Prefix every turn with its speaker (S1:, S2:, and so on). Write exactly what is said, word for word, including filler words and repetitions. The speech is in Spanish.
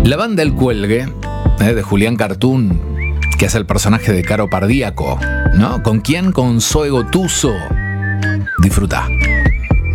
S1: La banda El Cuelgue, eh, de Julián Cartoon, que es el personaje de Caro Pardíaco, ¿no? ¿Con quién? Con Zoe Gotuso. Disfrutá.